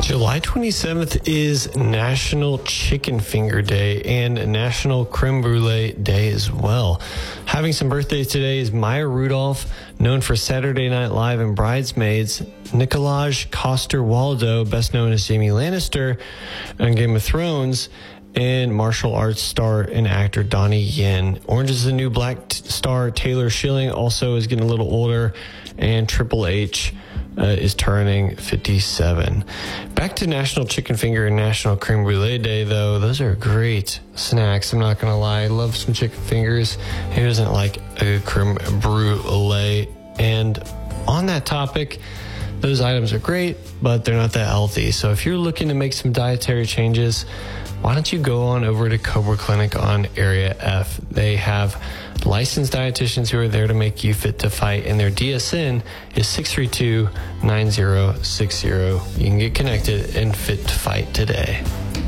July 27th is National Chicken Finger Day and National Creme Brulee Day as well. Having some birthdays today is Maya Rudolph, known for Saturday Night Live and Bridesmaids, Nikolaj Coster-Waldau, best known as Jaime Lannister on Game of Thrones, and martial arts star and actor Donnie Yen. Orange is the New Black star Taylor Schilling also is getting a little older, and Triple H is turning 57. Back to National Chicken Finger and National Creme Brulee Day, though. Those are great snacks. I'm not going to lie. I love some chicken fingers. Who doesn't like a creme brulee? And on that topic, those items are great, but they're not that healthy. So if you're looking to make some dietary changes, why don't you go on over to Cobra Clinic on Area F? They have licensed dietitians who are there to make you fit to fight, and their DSN is 632-9060. You can get connected and fit to fight today.